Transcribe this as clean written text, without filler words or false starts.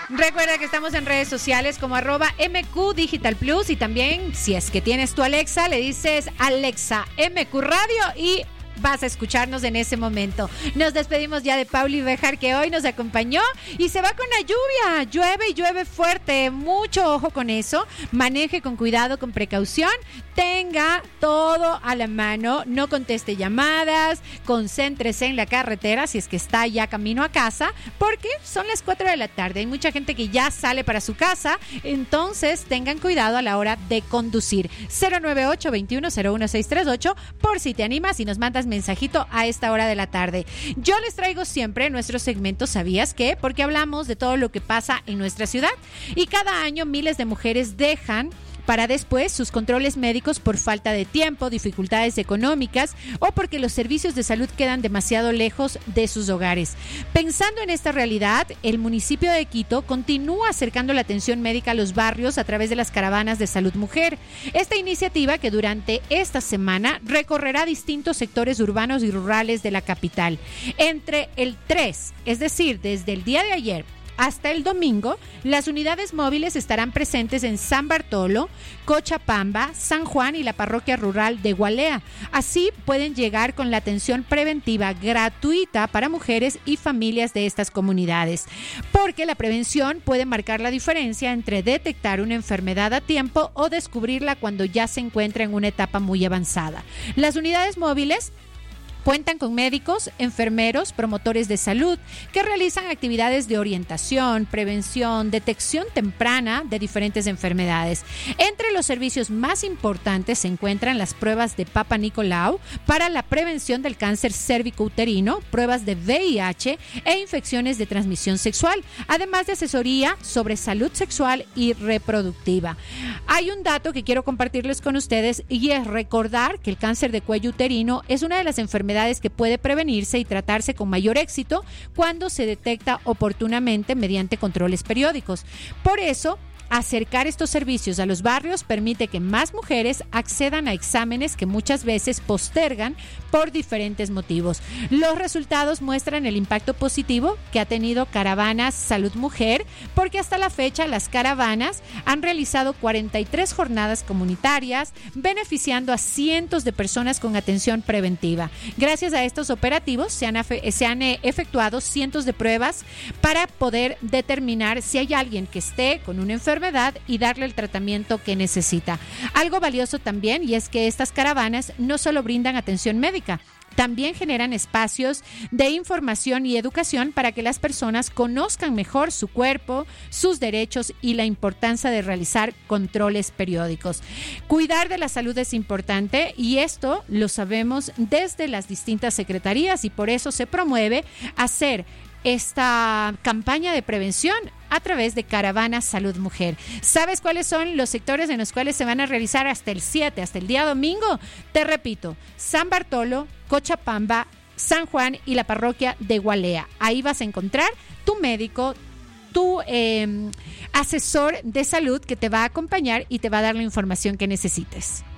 Recuerda que estamos en redes sociales como @MQ Digital Plus y también, si es que tienes tu Alexa, le dices Alexa MQ Radio y vas a escucharnos en ese momento. Nos despedimos ya de Pauli Bejar, que hoy nos acompañó y se va con la lluvia. Llueve y llueve fuerte. Mucho ojo con eso. Maneje con cuidado, con precaución. Tenga todo a la mano. No conteste llamadas. Concéntrese en la carretera si es que está ya camino a casa, porque son las 4 de la tarde. Hay mucha gente que ya sale para su casa. Entonces tengan cuidado a la hora de conducir. 098-2101-638 por si te animas y nos mandas mensajito a esta hora de la tarde. Yo les traigo siempre nuestro segmento ¿Sabías qué? Porque hablamos de todo lo que pasa en nuestra ciudad y cada año miles de mujeres dejan para después sus controles médicos por falta de tiempo, dificultades económicas o porque los servicios de salud quedan demasiado lejos de sus hogares. Pensando en esta realidad, el municipio de Quito continúa acercando la atención médica a los barrios a través de las caravanas de salud mujer. Esta iniciativa, que durante esta semana recorrerá distintos sectores urbanos y rurales de la capital. Entre el 3, es decir, desde el día de ayer hasta el domingo, las unidades móviles estarán presentes en San Bartolo, Cochabamba, San Juan y la parroquia rural de Gualea. Así pueden llegar con la atención preventiva gratuita para mujeres y familias de estas comunidades, porque la prevención puede marcar la diferencia entre detectar una enfermedad a tiempo o descubrirla cuando ya se encuentra en una etapa muy avanzada. Las unidades móviles cuentan con médicos, enfermeros, promotores de salud que realizan actividades de orientación, prevención, detección temprana de diferentes enfermedades. Entre los servicios más importantes se encuentran las pruebas de Papa Nicolau para la prevención del cáncer cérvico-uterino, pruebas de VIH e infecciones de transmisión sexual, además de asesoría sobre salud sexual y reproductiva. Hay un dato que quiero compartirles con ustedes y es recordar que el cáncer de cuello uterino es una de las enfermedades que puede prevenirse y tratarse con mayor éxito cuando se detecta oportunamente mediante controles periódicos. Por eso, acercar estos servicios a los barrios permite que más mujeres accedan a exámenes que muchas veces postergan por diferentes motivos. Los resultados muestran el impacto positivo que ha tenido Caravanas Salud Mujer, porque hasta la fecha las caravanas han realizado 43 jornadas comunitarias, beneficiando a cientos de personas con atención preventiva. Gracias a estos operativos se han efectuado cientos de pruebas para poder determinar si hay alguien que esté con una enfermedad y darle el tratamiento que necesita. Algo valioso también, y es que estas caravanas no solo brindan atención médica, también generan espacios de información y educación para que las personas conozcan mejor su cuerpo, sus derechos y la importancia de realizar controles periódicos. Cuidar de la salud es importante y esto lo sabemos desde las distintas secretarías y por eso se promueve hacer esta campaña de prevención a través de Caravana Salud Mujer. ¿Sabes cuáles son los sectores en los cuales se van a realizar hasta el 7, hasta el día domingo? Te repito, San Bartolo, Cochabamba, San Juan y la parroquia de Gualea. Ahí vas a encontrar tu médico, tu asesor de salud que te va a acompañar y te va a dar la información que necesites.